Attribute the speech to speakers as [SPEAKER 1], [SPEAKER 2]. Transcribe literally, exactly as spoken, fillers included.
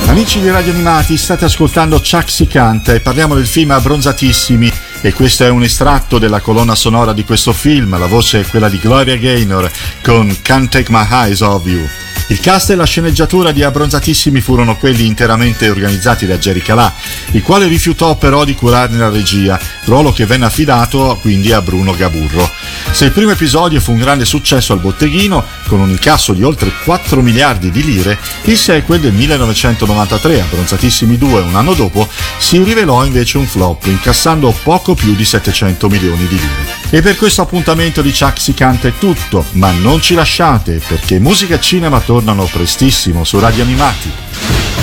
[SPEAKER 1] Amici di Radio Animati, state ascoltando Chuck Si Canta e parliamo del film Abbronzatissimi, e questo è un estratto della colonna sonora di questo film. La voce è quella di Gloria Gaynor con Can't Take My Eyes Off You. Il cast e la sceneggiatura di Abbronzatissimi furono quelli interamente organizzati da Jerry Calà, il quale rifiutò però di curarne la regia, ruolo che venne affidato quindi a Bruno Gaburro. Se il primo episodio fu un grande successo al botteghino, con un incasso di oltre quattro miliardi di lire, il sequel del millenovecentonovantatré, Abbronzatissimi due, un anno dopo, si rivelò invece un flop, incassando poco più di settecento milioni di lire. E per questo appuntamento di Chuck Si Canta è tutto, ma non ci lasciate, perché musica e cinema tornano prestissimo su Radio Animati.